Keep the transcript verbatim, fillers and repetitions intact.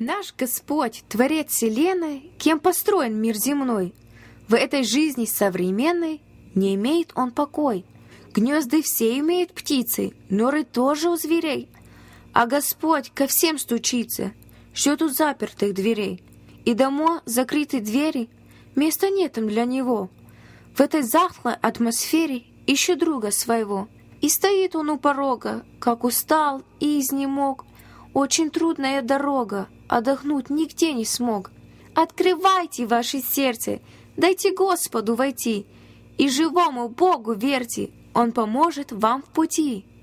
Наш Господь, Творец Вселенной, кем построен мир земной, в этой жизни современной не имеет он покой. Гнезды все имеют птицы, норы тоже у зверей. А Господь ко всем стучится, ждет у запертых дверей. И дома закрыты двери, места нет им для него. В этой захлой атмосфере ищу друга своего. И стоит он у порога, как устал и изнемог. Очень трудная дорога, отдохнуть нигде не смог. Открывайте ваше сердце, дайте Господу войти, и живому Богу верьте, Он поможет вам в пути.